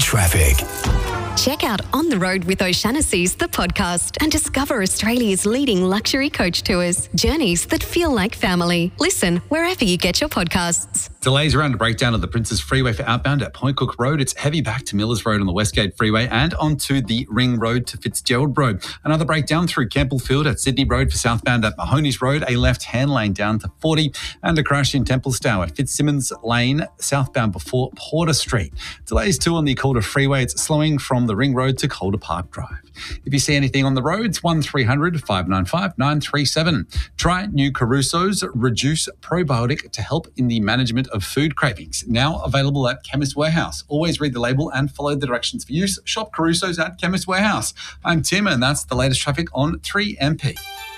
traffic. Check out On the Road with O'Shanassy's, the podcast, and discover Australia's leading luxury coach tours. Journeys that feel like family. Listen wherever you get your podcasts. Delays around a breakdown of the Princes Freeway for outbound at Point Cook Road. It's heavy back to Millers Road on the Westgate Freeway and onto the Ring Road to Fitzgerald Road. Another breakdown through Campbellfield at Sydney Road for southbound at Mahoney's Road. A left-hand lane down to 40 and a crash in Templestowe at Fitzsimmons Lane southbound before Porter Street. Delays too on the Calder Freeway. It's slowing from the Ring Road to Calder Park Drive. If you see anything on the roads, 1300 595 937. Try new Caruso's Reduce Probiotic to help in the management of food cravings. Now available at Chemist Warehouse. Always read the label and follow the directions for use. Shop Caruso's at Chemist Warehouse. I'm Tim and that's the latest traffic on 3MP.